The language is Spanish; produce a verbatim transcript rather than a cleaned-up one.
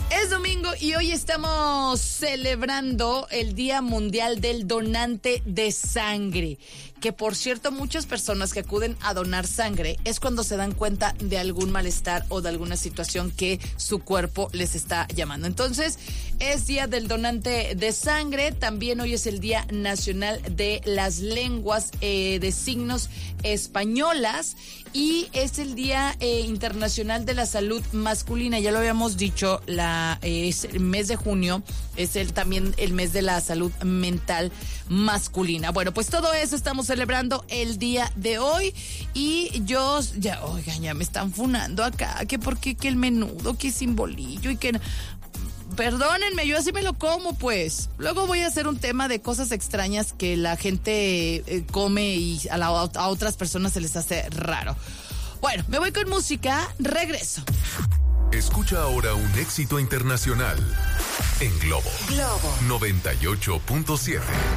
Es domingo y hoy estamos celebrando el Día Mundial del Donante de Sangre. Que por cierto, muchas personas que acuden a donar sangre es cuando se dan cuenta de algún malestar o de alguna situación que su cuerpo les está llamando. Entonces, es Día del Donante de Sangre. También hoy es el Día Nacional de las Lenguas eh, de Signos Españolas. Y es el Día eh, Internacional de la Salud Masculina. Ya lo habíamos dicho, la, eh, es el mes de junio es el, también el mes de la salud mental masculina. Bueno, pues todo eso estamos celebrando el día de hoy. Y yo, ya, oigan, ya me están funando acá, que porque que el menudo, que simbolillo y que... Perdónenme, yo así me lo como, pues. Luego voy a hacer un tema de cosas extrañas que la gente eh, come y a, la, a otras personas se les hace raro. Bueno, me voy con música, regreso. Escucha ahora un éxito internacional en Globo. Globo noventa y ocho punto siete.